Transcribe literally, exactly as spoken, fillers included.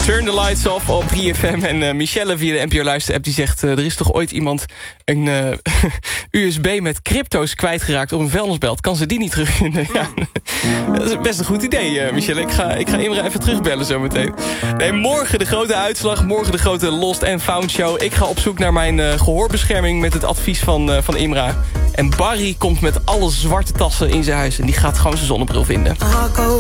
Turn the lights off op drie F M. En uh, Michelle via de N P O Luister-app die zegt... Uh, er is toch ooit iemand een uh, U S B met crypto's kwijtgeraakt op een vuilnisbelt. Kan ze die niet terugvinden? Ja, dat is best een goed idee, uh, Michelle. Ik ga, ik ga Imra even terugbellen zometeen. Nee, morgen de grote uitslag. Morgen de grote Lost and Found show. Ik ga op zoek naar mijn uh, gehoorbescherming met het advies van, uh, van Imra. En Barry komt met alle zwarte tassen in zijn huis. En die gaat gewoon zijn zonnebril vinden.